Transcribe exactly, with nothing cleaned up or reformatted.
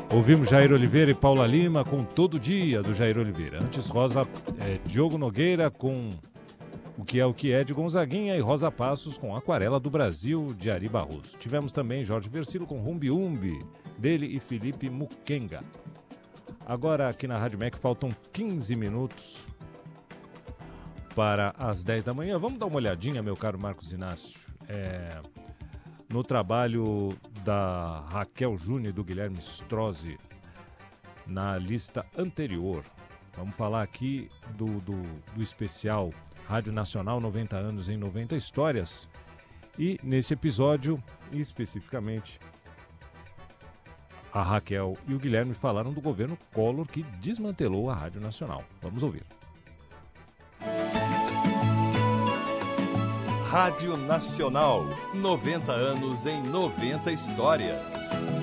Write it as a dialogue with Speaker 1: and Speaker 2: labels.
Speaker 1: Ouvimos Jair Oliveira e Paula Lima com Todo Dia, do Jair Oliveira. Antes, Rosa, é, Diogo Nogueira com O Que É O Que É, de Gonzaguinha, e Rosa Passos com Aquarela do Brasil, de Ari Barroso. Tivemos também Jorge Versilo com Rumbi Umbi, dele e Felipe Muquenga. Agora, aqui na Rádio M E C, faltam quinze minutos para as dez da manhã. Vamos dar uma olhadinha, meu caro Marcos Inácio, é, no trabalho da Raquel Júnior e do Guilherme Strozzi na lista anterior. Vamos falar aqui do, do, do especial Rádio Nacional noventa anos em noventa histórias. E nesse episódio, especificamente, a Raquel e o Guilherme falaram do governo Collor, que desmantelou a Rádio Nacional. Vamos ouvir.
Speaker 2: Rádio Nacional, noventa anos em noventa histórias.